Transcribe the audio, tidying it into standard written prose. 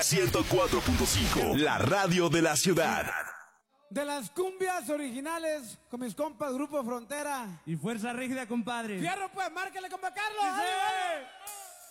104.5, la radio de la ciudad. De las cumbias originales con mis compas Grupo Frontera. Y Fuerza Rígida, compadre. Fierro pues, márquele, compa Carlos. ¡Sí!